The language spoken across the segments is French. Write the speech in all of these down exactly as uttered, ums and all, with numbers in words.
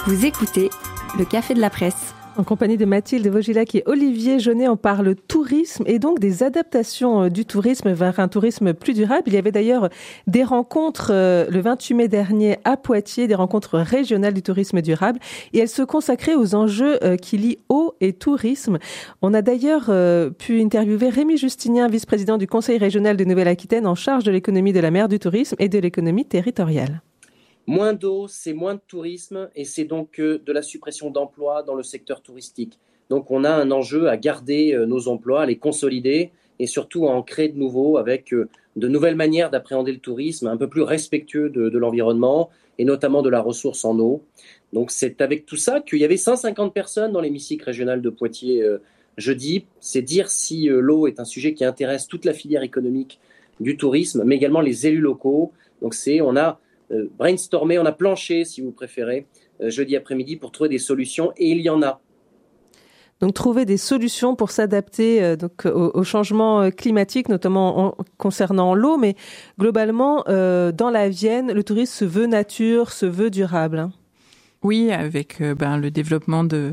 Vous écoutez le Café de la Presse. En compagnie de Mathilde Vogilac et Olivier Jeunet, on parle tourisme et donc des adaptations du tourisme vers un tourisme plus durable. Il y avait d'ailleurs des rencontres le vingt-huit mai dernier à Poitiers, des rencontres régionales du tourisme durable, et elles se consacraient aux enjeux qui lient eau et tourisme. On a d'ailleurs pu interviewer Rémi Justinien, vice-président du Conseil régional de Nouvelle-Aquitaine en charge de l'économie de la mer, du tourisme et de l'économie territoriale. Moins d'eau, c'est moins de tourisme et c'est donc de la suppression d'emplois dans le secteur touristique. Donc on a un enjeu à garder nos emplois, à les consolider et surtout à en créer de nouveaux avec de nouvelles manières d'appréhender le tourisme, un peu plus respectueux de, de l'environnement et notamment de la ressource en eau. Donc c'est avec tout ça qu'il y avait cent cinquante personnes dans l'hémicycle régional de Poitiers euh, jeudi. C'est dire si euh, l'eau est un sujet qui intéresse toute la filière économique du tourisme, mais également les élus locaux. Donc c'est, on a Euh, brainstormer, on a planché, si vous préférez, euh, jeudi après-midi pour trouver des solutions, et il y en a. Donc trouver des solutions pour s'adapter euh, donc au, au changement climatique, notamment en, concernant l'eau, mais globalement, euh, dans la Vienne, le tourisme se veut nature, se veut durable. Hein. Oui, avec euh, ben, le développement de,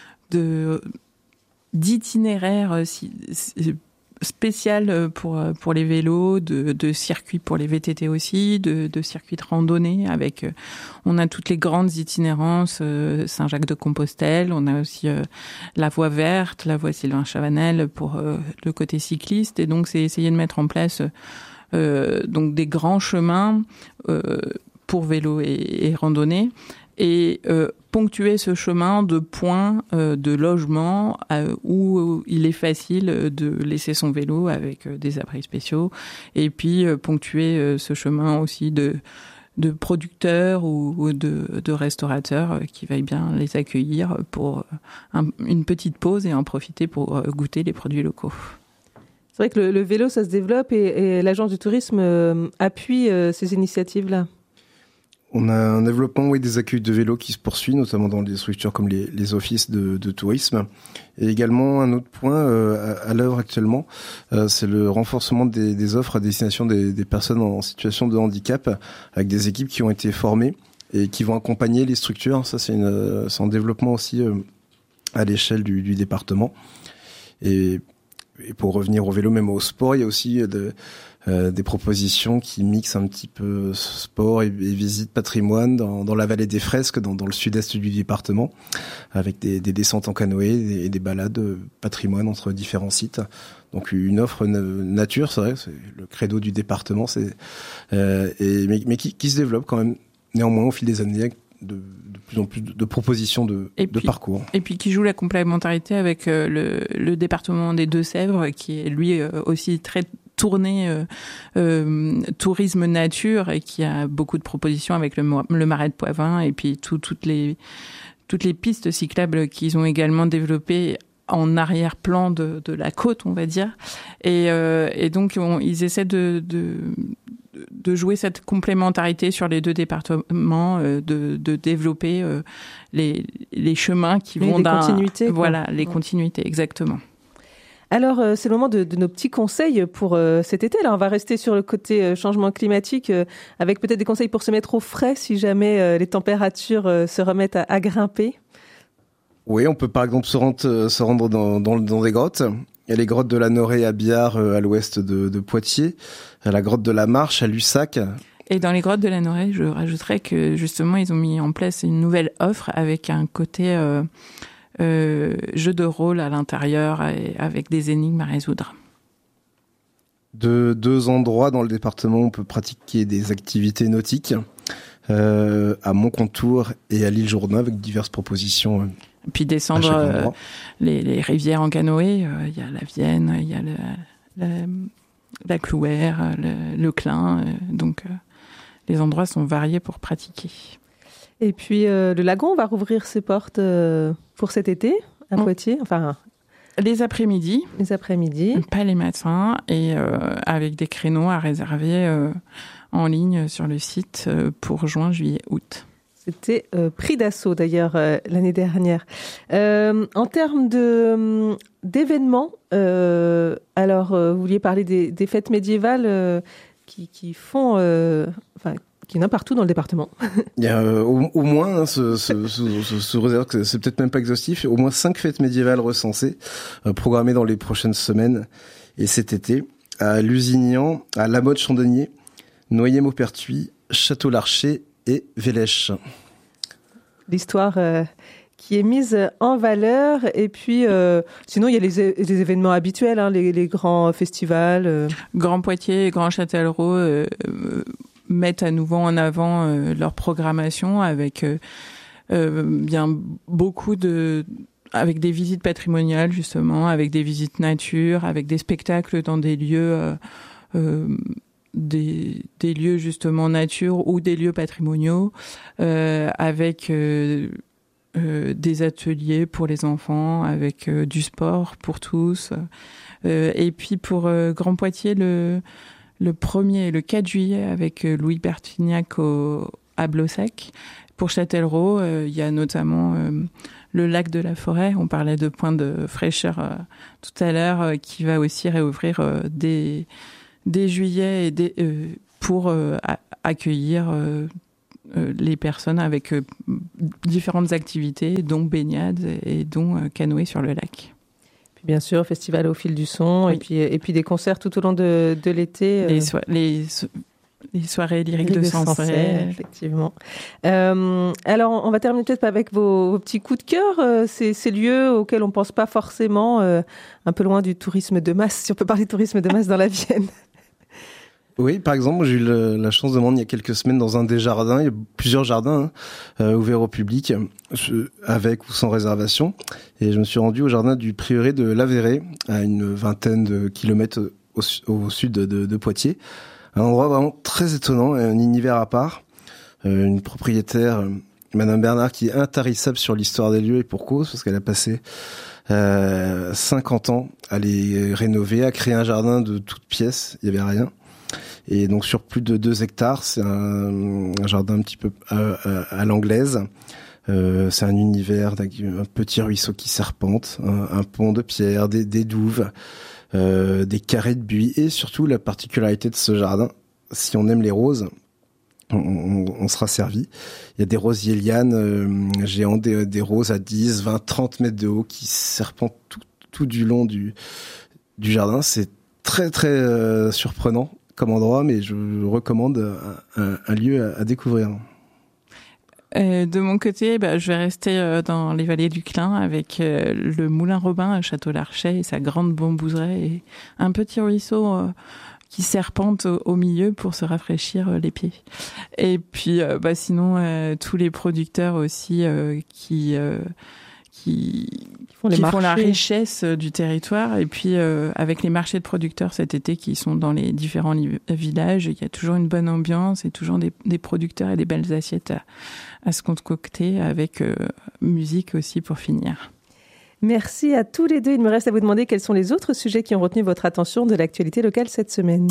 de d'itinéraires si, si, spécial pour pour les vélos, de, de circuits pour les V T T aussi, de, de circuits de randonnée avec, on a toutes les grandes itinérances, euh, Saint-Jacques-de-Compostelle, on a aussi euh, la voie verte, la voie Sylvain Chavanel pour euh, le côté cycliste, et donc c'est essayer de mettre en place euh, donc des grands chemins euh, pour vélo et, et randonnée, et euh, ponctuer ce chemin de points euh, de logement euh, où il est facile de laisser son vélo avec euh, des abris spéciaux, et puis euh, ponctuer euh, ce chemin aussi de de producteurs ou, ou de, de restaurateurs euh, qui veuillent bien les accueillir pour un, une petite pause et en profiter pour euh, goûter les produits locaux. C'est vrai que le, le vélo, ça se développe, et, et l'agence du tourisme euh, appuie euh, ces initiatives-là. On a un développement oui, des accueils de vélos qui se poursuit, notamment dans des structures comme les, les offices de, de tourisme. Et également, un autre point euh, à, à l'œuvre actuellement, euh, c'est le renforcement des, des offres à destination des, des personnes en situation de handicap, avec des équipes qui ont été formées et qui vont accompagner les structures. Ça, c'est, une, c'est un développement aussi euh, à l'échelle du, du département. Et, et pour revenir au vélo, même au sport, il y a aussi de... Euh, des propositions qui mixent un petit peu sport et, et visite patrimoine dans, dans la vallée des Fresques, dans, dans le sud-est du département, avec des, des descentes en canoë et, et des balades patrimoine entre différents sites. Donc une offre nature, c'est vrai, c'est le credo du département, c'est, euh, et, mais, mais qui, qui se développe quand même néanmoins au fil des années, de, de plus en plus de, de propositions de, et de puis, parcours. Et puis qui joue la complémentarité avec euh, le, le département des Deux-Sèvres, qui est lui euh, aussi très tournée euh, euh, tourisme nature, et qui a beaucoup de propositions avec le, le Marais de Poivin, et puis tout, toutes les toutes les pistes cyclables qu'ils ont également développées en arrière-plan de, de la côte, on va dire. Et, euh, et donc on, ils essaient de, de de jouer cette complémentarité sur les deux départements, euh, de, de développer euh, les les chemins qui les, vont les d'un continuités, quoi. Voilà, les ouais. continuités, exactement. Alors, euh, c'est le moment de, de nos petits conseils pour euh, cet été. Là, on va rester sur le côté euh, changement climatique, euh, avec peut-être des conseils pour se mettre au frais si jamais euh, les températures euh, se remettent à, à grimper. Oui, on peut par exemple se rendre, se rendre dans, dans, dans des grottes. Il y a les grottes de la Norée à Biard, euh, à l'ouest de, de Poitiers, à la grotte de la Marche à Lussac. Et dans les grottes de la Norée, je rajouterais que justement, ils ont mis en place une nouvelle offre avec un côté euh, Euh, jeu de rôle à l'intérieur, et avec des énigmes à résoudre. De deux endroits dans le département, on peut pratiquer des activités nautiques, euh, à Montcontour et à l'île Jourdain, avec diverses propositions. Euh, et puis descendre euh, les, les rivières en canoë, il euh, y a la Vienne, il y a le, la, la Clouère, le, le Clin, euh, donc euh, les endroits sont variés pour pratiquer. Et puis euh, le lagon va rouvrir ses portes euh, pour cet été à mmh. Poitiers, enfin les après-midi, les après-midi, pas les matins, et euh, avec des créneaux à réserver euh, en ligne sur le site euh, pour juin, juillet, août. C'était euh, pris d'assaut d'ailleurs euh, l'année dernière. Euh, en termes de d'événements, euh, alors euh, vous vouliez parler des, des fêtes médiévales euh, qui, qui font, euh, enfin qu'il y en a partout dans le département. Il y a euh, au, au moins, hein, ce, ce, ce, ce, ce réserve, c'est peut-être même pas exhaustif, au moins cinq fêtes médiévales recensées, euh, programmées dans les prochaines semaines et cet été, à Lusignan, à La Motte-Chandonnier, Noyer-Maupertuis, Château-Larcher et Vélèche. L'histoire euh, qui est mise en valeur. Et puis, euh, sinon, il y a les, les événements habituels, hein, les, les grands festivals. Euh. Grand Poitiers et Grand Châtellerault euh, euh, mettent à nouveau en avant euh, leur programmation avec euh, euh, bien beaucoup de... avec des visites patrimoniales, justement, avec des visites nature, avec des spectacles dans des lieux... Euh, euh, Des, des lieux justement nature ou des lieux patrimoniaux, euh, avec euh, euh, des ateliers pour les enfants, avec euh, du sport pour tous. Euh, et puis pour euh, Grand Poitiers, le, le premier et le quatre juillet, avec euh, Louis Bertignac au, à Blossac. Pour Châtellerault, euh, il y a notamment euh, le lac de la Forêt. On parlait de points de fraîcheur euh, tout à l'heure, euh, qui va aussi réouvrir euh, des... dès juillet et dès, euh, pour euh, a- accueillir euh, euh, les personnes avec euh, différentes activités, dont baignade et dont euh, canoë sur le lac. Puis bien sûr, festival au fil du son, oui. et puis et puis des concerts tout au long de, de l'été. Les, so- les, so- les soirées lyriques de, de Sancerre. Effectivement. Euh, alors, on va terminer peut-être avec vos, vos petits coups de cœur, euh, ces, ces lieux auxquels on pense pas forcément, euh, un peu loin du tourisme de masse, si on peut parler de tourisme de masse dans la Vienne. Oui, par exemple, j'ai eu le, la chance de me rendre il y a quelques semaines dans un des jardins. Il y a plusieurs jardins hein, euh, ouverts au public, je, avec ou sans réservation. Et je me suis rendu au jardin du prieuré de l'Aveyret, à une vingtaine de kilomètres au, au sud de, de, de Poitiers. Un endroit vraiment très étonnant, un univers à part. Euh, une propriétaire, euh, Madame Bernard, qui est intarissable sur l'histoire des lieux et pour cause, parce qu'elle a passé euh, cinquante ans à les rénover, à créer un jardin de toutes pièces. Il y avait rien. Et donc sur plus de deux hectares, c'est un, un jardin un petit peu à, à, à l'anglaise. Euh, c'est un univers d'un petit ruisseau qui serpente, un, un pont de pierre, des, des douves, euh, des carrés de buis. Et surtout la particularité de ce jardin, si on aime les roses, on, on, on sera servi. Il y a des rosiers lianes euh, géants, des, des roses à dix, vingt, trente mètres de haut qui serpentent tout, tout du long du, du jardin. C'est très très euh, surprenant comme endroit, mais je recommande un, un, un lieu à, à découvrir. Euh, de mon côté, bah, je vais rester euh, dans les vallées du Clin avec euh, le Moulin Robin à Château-Larcher et sa grande bambouseraie et un petit ruisseau euh, qui serpente au, au milieu pour se rafraîchir euh, les pieds. Et puis, euh, bah, sinon, euh, tous les producteurs aussi euh, qui... Euh, qui, qui, font, les qui font la richesse du territoire. Et puis, euh, avec les marchés de producteurs cet été qui sont dans les différents li- villages, il y a toujours une bonne ambiance et toujours des, des producteurs et des belles assiettes à, à se concocter avec euh, musique aussi pour finir. Merci à tous les deux. Il me reste à vous demander quels sont les autres sujets qui ont retenu votre attention de l'actualité locale cette semaine.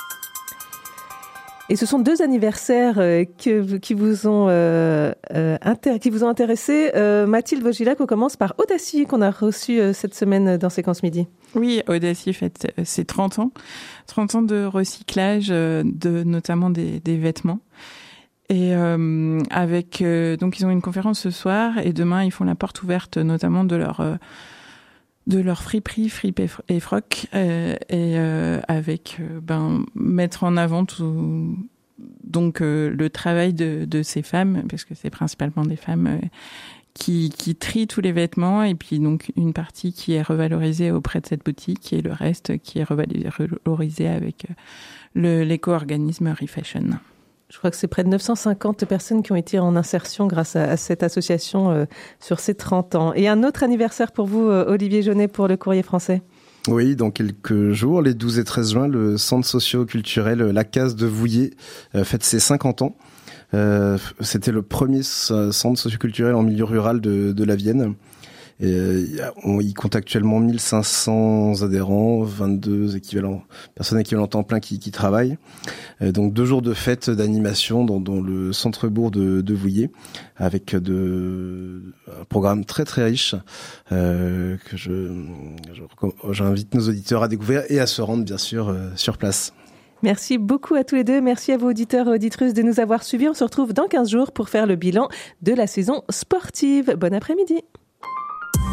Et ce sont deux anniversaires euh, que, qui, vous ont, euh, euh, inter- qui vous ont intéressé. Euh, Mathilde Vaugilac, on commence par Audacy, qu'on a reçu euh, cette semaine dans Séquence Midi. Oui, Audacy fête ses trente ans. trente ans de recyclage, euh, de, notamment des, des vêtements. Et euh, avec euh, donc ils ont une conférence ce soir et demain ils font la porte ouverte notamment de leur... Euh, de leur friperie, fripe et froc, euh, et euh, avec euh, ben mettre en avant tout donc euh, le travail de, de ces femmes, parce que c'est principalement des femmes euh, qui qui trient tous les vêtements, et puis donc une partie qui est revalorisée auprès de cette boutique et le reste qui est revalorisé avec le l'éco-organisme Refashion. Je crois que c'est près de neuf cent cinquante personnes qui ont été en insertion grâce à, à cette association euh, sur ces trente ans. Et un autre anniversaire pour vous, euh, Olivier Jaunet, pour le Courrier français. Oui, dans quelques jours, les douze et treize juin, le centre socio-culturel La Case de Vouillers euh, fête ses cinquante ans. Euh, c'était le premier centre socio-culturel en milieu rural de, de la Vienne. Et on, il compte actuellement mille cinq cents adhérents, vingt-deux équivalents, personnes équivalentes temps plein qui, qui travaillent. Et donc deux jours de fête d'animation dans, dans le centre-bourg de, de Vouillers, avec de, un programme très très riche euh, que je, je, j'invite nos auditeurs à découvrir et à se rendre bien sûr euh, sur place. Merci beaucoup à tous les deux. Merci à vos auditeurs et auditrices de nous avoir suivis. On se retrouve dans quinze jours pour faire le bilan de la saison sportive. Bon après-midi.